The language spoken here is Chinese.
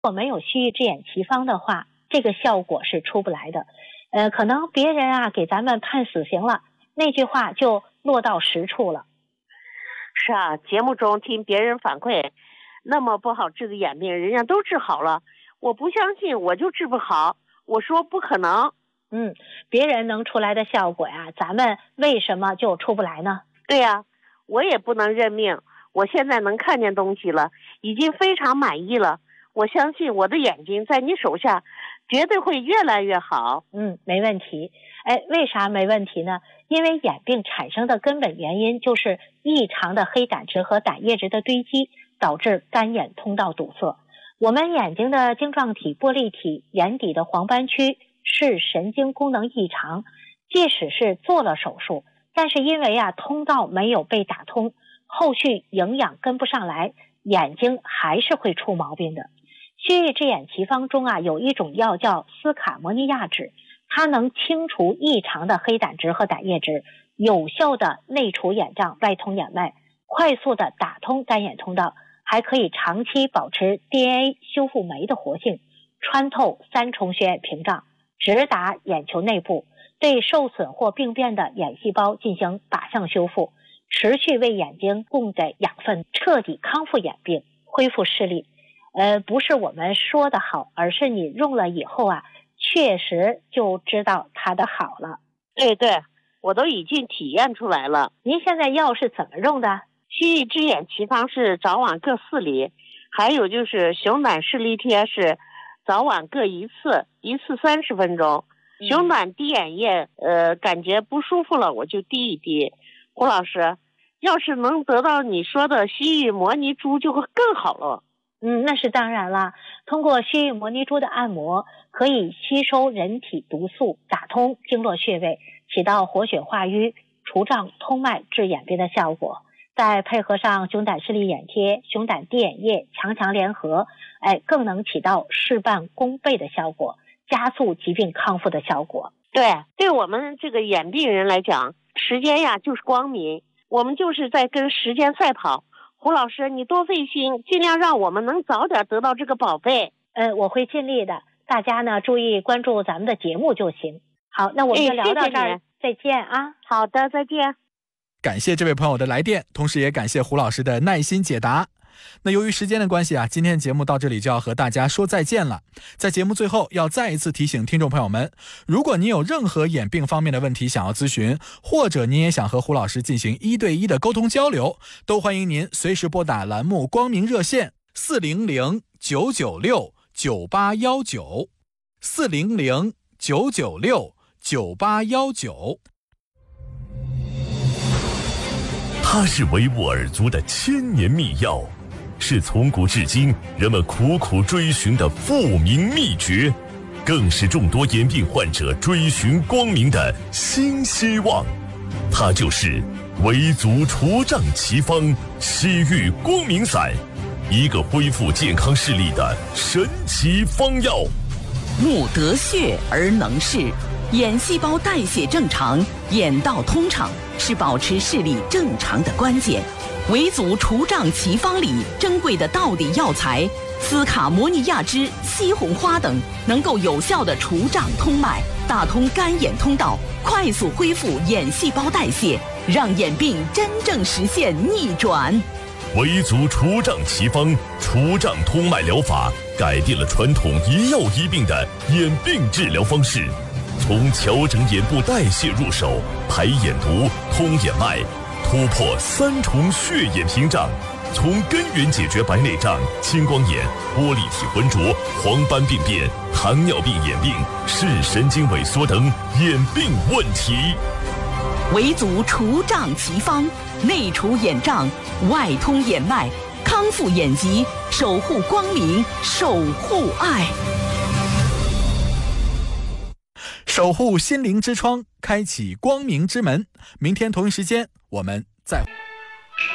如果没有须臾之眼奇方的话，这个效果是出不来的。可能别人啊给咱们判死刑了，那句话就落到实处了。 是啊，节目中听别人反馈，那么不好治的眼病，人家都治好了，我不相信我就治不好，我说不可能。 别人能出来的效果呀，咱们为什么就出不来呢？ 对呀，我也不能认命，我现在能看见东西了，已经非常满意了。我相信我的眼睛在你手下绝对会越来越好。 没问题。为啥没问题呢？因为眼病产生的根本原因就是异常的黑胆汁和胆液质的堆积，导致干眼通道堵塞。我们眼睛的晶状体、玻璃体、眼底的黄斑区是神经功能异常，即使是做了手术，但是因为通道没有被打通，后续营养跟不上来，眼睛还是会出毛病的。须臾之眼奇方中有一种药叫斯卡摩尼亚酯，它能清除异常的黑胆汁和胆液质，有效的内除眼障、外通眼脉，快速的打通干眼通道，还可以长期保持 DNA 修复酶的活性，穿透三重血眼屏障，直达眼球内部，对受损或病变的眼细胞进行靶向修复，持续为眼睛供给养分，彻底康复眼病，恢复视力。不是我们说的好，而是你用了以后确实就知道它的好了。 对，我都已经体验出来了。 您现在药是怎么用的？ 须臾之眼奇方是早晚各4粒，还有就是熊胆视力贴是早晚各1次，一次30分钟。熊胆滴眼液感觉不舒服了我就滴一滴。胡老师，要是能得到你说的西域摩尼珠就会更好了。 那是当然了，通过西域摩尼珠的按摩，可以吸收人体毒素，打通经络穴位，起到活血化瘀、除障通脉、治眼病的效果。再配合上熊胆视力眼贴、熊胆滴眼液强联合，更能起到事半功倍的效果，加速疾病康复的效果。 对我们这个眼病人来讲，时间就是光明，我们就是在跟时间赛跑。胡老师，你多费心，尽量让我们能早点得到这个宝贝。 我会尽力的，大家呢注意关注咱们的节目就行。好，那我们就聊到这儿，再见啊。 好的，再见。 感谢这位朋友的来电，同时也感谢胡老师的耐心解答。那由于时间的关系今天的节目到这里就要和大家说再见了。在节目最后要再一次提醒听众朋友们，如果您有任何眼病方面的问题想要咨询，或者您也想和胡老师进行1对1的沟通交流，都欢迎您随时拨打栏目光明热线400-996-9819 400-996-9819。 它是维吾尔族的千年秘药，是从古至今人们苦苦追寻的复明秘诀，更是众多眼病患者追寻光明的新希望。它就是维族除障奇方西域光明散，一个恢复健康视力的神奇方药。 目得血而能视，眼细胞代谢正常，眼道通畅是保持视力正常的关键。维族除障奇方里珍贵的道理药材斯卡摩尼亚酯、西红花等，能够有效的除障通脉，打通干眼通道，快速恢复眼细胞代谢，让眼病真正实现逆转。 维族除障奇方除障通脉疗法改变了传统一药一病的眼病治疗方式，从调整眼部代谢入手，排眼毒、通眼脉，突破3重血眼屏障，从根源解决白内障、青光眼、玻璃体浑浊、黄斑病变、糖尿病眼病、视神经萎缩等眼病问题。 维族除障奇方，内除眼障，外通眼脉，康复眼疾，守护光明，守护爱， 守护心灵之窗，开启光明之门。明天同一时间我们再会。